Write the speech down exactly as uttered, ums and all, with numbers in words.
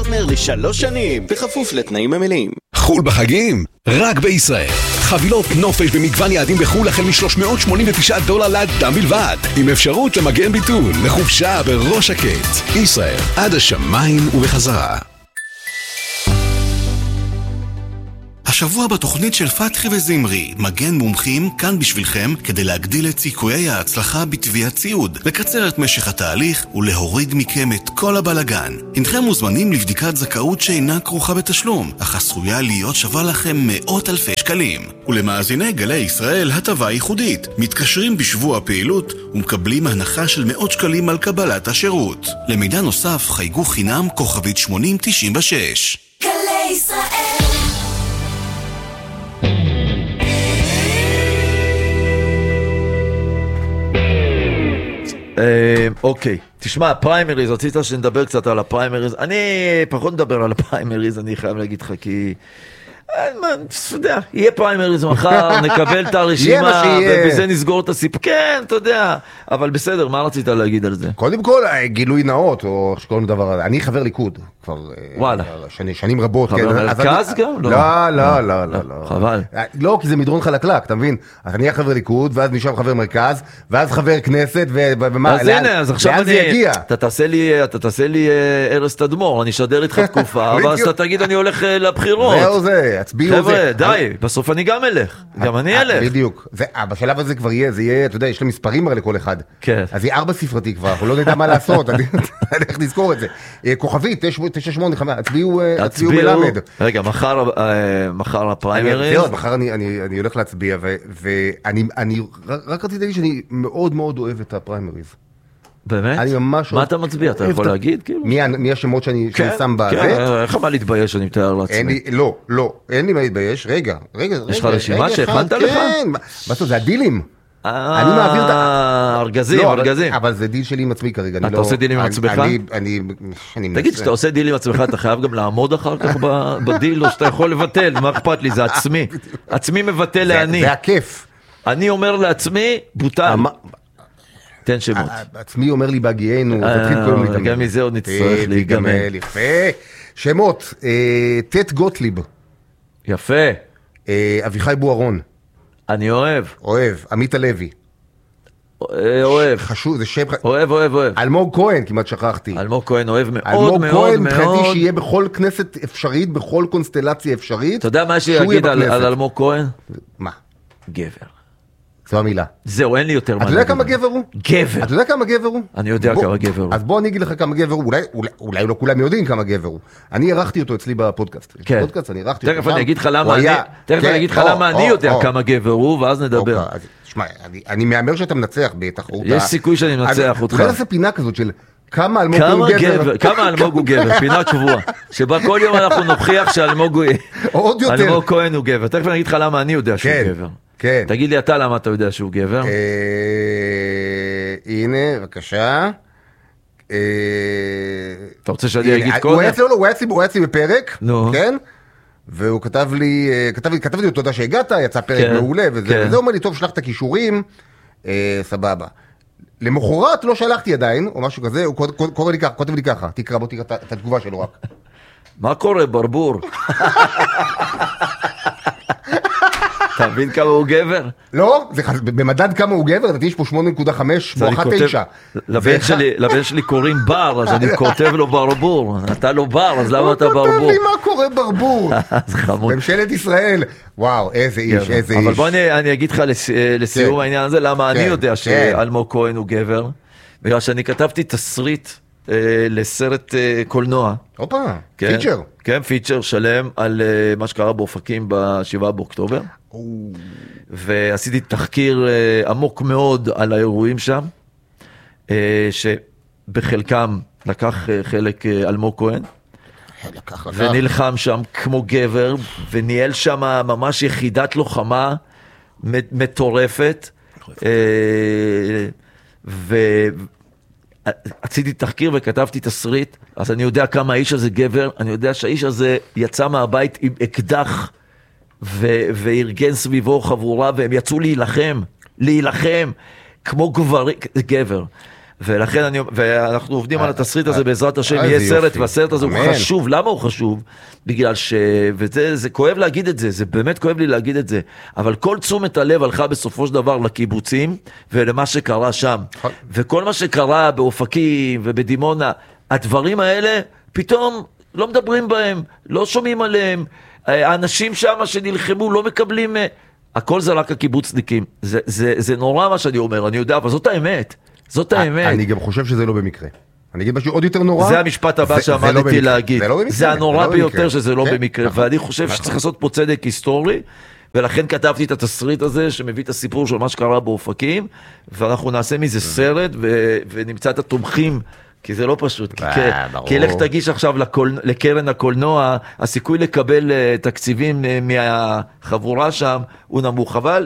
פרטנר לשלוש שנים, בכפוף לתנאים המלאים. חול בחגים? רק בישראל. חבילות נופש במגוון יעדים בחול החל מ-שלוש מאות שמונים ותשעה דולר לאדם בלבד, עם אפשרות למגן ביטול, לחופשה בראש שקט. ישראל, עד השמיים ובחזרה. השבוע בתוכנית של פתחי וזמרי, מגן מומחים כאן בשבילכם כדי להגדיל את סיכויי ההצלחה בתביעת ציוד, לקצר את משך התהליך ולהוריד מכם את כל הבלגן. הנכם מוזמנים לבדיקת זכאות שאינה כרוכה בתשלום, אך עשויה להיות שווה לכם מאות אלפי שקלים. ולמאזיני גלי ישראל הטבה ייחודית, מתקשרים בשבוע הפעילות ומקבלים הנחה של מאות שקלים על קבלת השירות. למידע נוסף חייגו חינם כוכבית שמונים תשעים ושש. גלי ישראל. אוקיי, תשמע, פריימריז, רצית שנדבר קצת על הפריימריז, אני פחות מדבר על הפריימריז, אני חייב להגיד לך, כי אתה יודע, יהיה פריימריז מחר, נקבל את הרשימה, ובזה נסגור את הסיפור, כן, אתה יודע, אבל בסדר, מה רצית להגיד על זה? קודם כל, גילוי נאות, או שכל דבר, אני חבר ליכוד, כבר שנים רבות. חבר מרכז גם? לא, לא, לא, לא. חבל. לא, כי זה מדרון חלקלק, אתה מבין? אז אני חבר ליכוד, ואז נשאר חבר מרכז, ואז חבר כנסת, ומה, אז הנה, אז עכשיו אני, אתה תעשה לי ארז תדמור, אני אשדר איתך תקופה, ואז אתה תגיד אני הולך לבחירות. זהו זה, הצביעו זה. חבר'ה, די, בסוף אני גם אלך, גם אני אלך. בדיוק, בשלב הזה כבר יהיה, זה יהיה, אתה יודע, יש לו מספרים הרי לכל אחד. כן. אז יהיה ארבע ספרתי כבר, אנחנו לא נדע מה לעשות, אני הולך לזכור את זה. כוכבית, תשע שמונה חמש, הצביעו מלמד. רגע, מחר הפריימריז. זהו, מחר אני הולך להצביע, ואני רק רציתי להגיד שאני מאוד מאוד אוהב את הפריימריז. באמת? אני ממש... מה אתה מצביע? אתה יכול להגיד? מי השמות שאני שם בזה? כן, איך מה להתבייש אני מתאר לעצמי? לא, לא, אין לי מה להתבייש. רגע, רגע. יש לך רשימה שהכנת לך? כן, מה זאת, זה הדילים. אני מעביר את ה... ארגזים, ארגזים. אבל זה דיל שלי עם עצמי כרגע. אתה עושה דילים עם עצמך? תגיד, שאתה עושה דילים עם עצמך, אתה חייב גם לעמוד אחר כך בדיל, או שאתה יכול לבטל, מה אכפת לי? זה עצמי. עצמי מבטל לעני. זה הכיף. אני אומר לעצמי, בוטל. תן שמות. עצמי אומר לי בהגיענו, תתחיל כל מיני. גם מזה עוד נצטרך להיגמל. יפה. שמות, תת גוטליב. יפה. אביחי בוארון. אני אוהב. אוהב. עמית הלוי. אוהב. חשוב, זה שם... אוהב, אוהב, אוהב. אלמוג כהן, כמעט שכחתי. אלמוג כהן אוהב מאוד מאוד מאוד. אלמוג כהן, מבחינתי שיהיה בכל כנסת אפשרית, בכל קונסטלציה אפשרית. אתה יודע מה שיגיד על אלמוג כהן? מה? גבר. זו המילה. זהו, אין לי יותר מה. אתה יודע כמה גבר הוא? גבר. אתה יודע כמה גבר הוא? אני יודע כמה גבר הוא. אז בוא אני אגיד לך כמה גבר הוא, אולי לא כולם יודעים כמה גבר הוא. אני ערכתי אותו אצלי בפודקאסט. כן. בפודקאסט אני ערכתי אותו. תכף אני אגיד לך למה אני, תכף אני אגיד לך למה אני יודע כמה גבר הוא, ואז נדבר. תשמע, אני מאמר שאתה מנצח בתחרות. יש סיכוי שאני מנצח אותך. אולי נעשה פינה כזאת של כמה אלמוג הוא גבר. כמה אלמוג הוא גבר, פינה קבועה. שבה כל יום אנחנו נוכיח שאלמוג כהן הוא גבר. תכף אני אגיד לך למה אני יודע שהוא גבר. כן. תגיד לי אתה למה אתה יודע שהוא גבר? הנה, בבקשה. אתה רוצה שאני אגיד קודם? הוא היה אצלי בפרק, כן? והוא כתב לי, כתב לי תודה שהגעת, יצא פרק מעולה, וזה אומר לי, טוב, שלח את הכישורים, סבבה. למחרת לא שלחתי עדיין, או משהו כזה, הוא כותב לי ככה, תקרא, בוא תקרא את התגובה שלו רק. מה קורה, ברבור? אתה מבין כמה הוא גבר? לא, במדד כמה הוא גבר, יש פה שמונה נקודה חמש בואכה תשע. לבן שלי קוראים בר, אז אני כותב לו ברבור. אתה לא בר, אז למה אתה ברבור? הוא כותב לי מה קורה ברבור. זה חמוד. ממשלת ישראל. וואו, איזה איש, איזה איש. אבל בוא אני אגיד לך לסיום העניין הזה, למה אני יודע שאלמוג כהן הוא גבר. בגלל שאני כתבתי תסריט לסרט קולנוע. הופה, פיצ'ר. כן, פיצ'ר שלם על מה שקרה באופקים בשבעה באוקטובר. ועשיתי תחקיר עמוק מאוד על האירועים שם, שבחלקם לקח חלק אלמוג כהן, ונלחם שם כמו גבר, וניהל שם ממש יחידת לוחמה מטורפת, ו... עשיתי תחקיר וכתבתי תסריט, אז אני יודע כמה האיש הזה גבר, אני יודע שהאיש הזה יצא מהבית עם אקדח, ו- וארגן סביבו חבורה, והם יצאו להילחם, להילחם, כמו גבר, גבר. ולכן אני, ואנחנו עובדים על התסריט הזה בעזרת השם, יהיה סרט, והסרט הזה הוא חשוב. למה הוא חשוב? בגלל ש... וזה זה כואב להגיד את זה, זה באמת כואב לי להגיד את זה, אבל כל תשומת הלב הלכה בסופו של דבר לקיבוצים, ולמה שקרה שם. וכל מה שקרה באופקים ובדימונה, הדברים האלה, פתאום לא מדברים בהם, לא שומעים עליהם, האנשים שם שנלחמו לא מקבלים... הכל זה רק הקיבוצניקים. זה, זה, זה נורא מה שאני אומר, אני יודע, אבל זאת האמת. זאת האמת. אני גם חושב שזה לא במקרה. אני אגיד משהו עוד יותר נורא. זה המשפט הבא שעמדתי להגיד. זה לא במקרה. זה הנורא ביותר שזה לא במקרה. ואני חושב שצריך לעשות פה צדק היסטורי, ולכן כתבתי את התסריט הזה, שמביא את הסיפור של מה שקרה באופקים, ואנחנו נעשה מזה סרט, ונמצא את התומכים, כי זה לא פשוט, כי לך תגיש עכשיו לקרן הקולנוע, הסיכוי לקבל תקציבים מהחבורה שם הוא נמוך, אבל